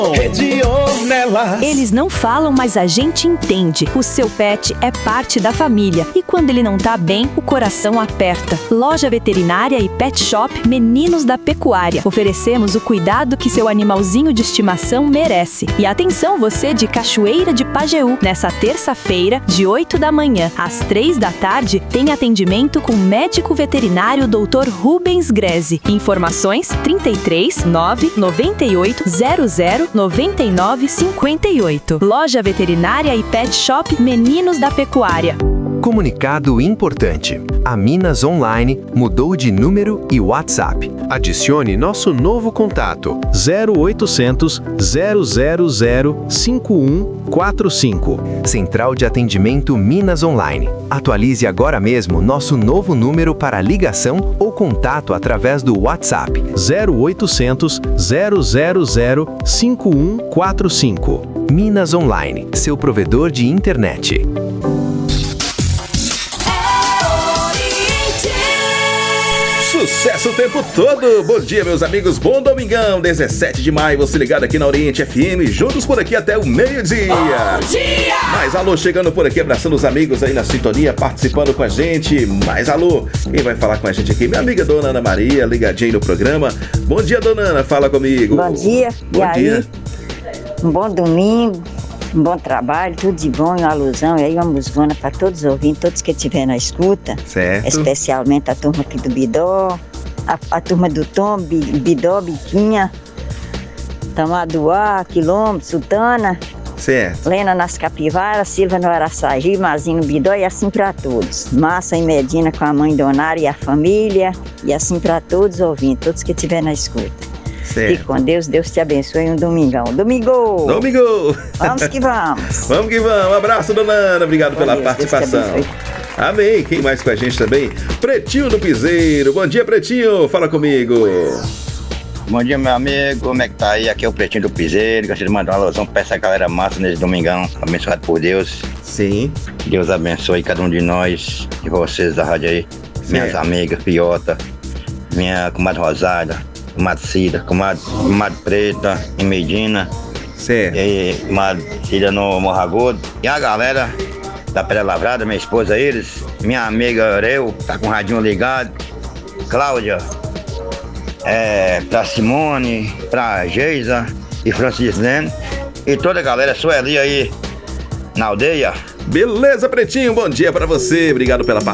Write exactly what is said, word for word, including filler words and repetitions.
Rede Ornelas. Eles não falam, mas a gente entende. O seu pet é parte da família. E quando ele não tá bem, o coração aperta. Loja Veterinária e Pet Shop Meninos da Pecuária. Oferecemos o cuidado que seu animalzinho de estimação merece. E atenção você de Cachoeira de Pajeú. Nessa terça-feira, de oito da manhã às três da tarde, tem atendimento com o médico veterinário doutor Rubens Greze. Informações trinta e três, nove, noventa e oito, zero zero, noventa e nove, cinquenta e oito. Loja Veterinária e Pet Shop Meninos da Pecuária. Comunicado importante. A Minas Online mudou de número e WhatsApp. Adicione nosso novo contato zero oitocentos, zero zero zero, cinco um quatro cinco. Central de Atendimento Minas Online. Atualize agora mesmo nosso novo número para ligação ou contato através do WhatsApp zero oitocentos, zero zero zero, cinco um quatro cinco. Minas Online, seu provedor de internet. Sucesso o tempo todo! Bom dia, meus amigos, bom domingão, dezessete de maio, você ligado aqui na Oriente F M, juntos por aqui até o meio-dia. Bom dia! Mais alô chegando por aqui, abraçando os amigos aí na sintonia, participando com a gente. Mais alô, quem vai falar com a gente aqui? Minha amiga Dona Ana Maria, ligadinha aí no programa. Bom dia, Dona Ana, fala comigo. Bom dia, bom e dia. Aí, um bom domingo, um bom trabalho, tudo de bom e uma alusão. E aí uma musgona para todos os ouvintes, todos que estiverem na escuta. Certo. Especialmente a turma aqui do Bidó, a, a turma do Tom, Bidó, Biquinha, Tamanduá, Quilombo, Sultana. Certo. Lena nas Capivaras, Silva no Araçagi, Mazinho no Bidó e assim para todos. Massa em Medina com a mãe Donária e a família. E assim para todos os ouvintes, todos que estiverem na escuta. Certo. Fique com Deus, Deus te abençoe um domingão. Domingo! Domingo! Vamos que vamos! Vamos que vamos! Um abraço, Dona Ana, obrigado Bom pela Deus, participação. Deus te Amém! Quem mais com a gente também? Pretinho do Piseiro. Bom dia, Pretinho! Fala comigo! Bom dia, meu amigo, como é que tá aí? Aqui é o Pretinho do Piseiro. Gostaria de mandar uma alusão pra essa galera massa nesse domingão, abençoado por Deus. Sim. Deus abençoe cada um de nós, de vocês da rádio aí, Sim. minhas amigas, Piota, minha comadre Rosália, comadre Cida, comadre, comadre Preta, em Medina. Certo. E aí, comadre Cida no Morragudo. E a galera da Pedra Lavrada, minha esposa, eles, minha amiga Areu, tá com o radinho ligado, Cláudia, é, pra Simone, pra Geisa e Francislene, e toda a galera, Sueli aí na aldeia. Beleza, Pretinho, bom dia pra você, obrigado pela participação.